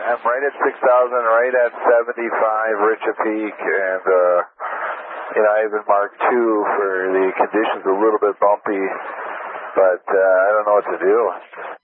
I'm right at 6,000, right at 75, Richa Peak, and I even marked 2 for the conditions a little bit bumpy, but I don't know what to do.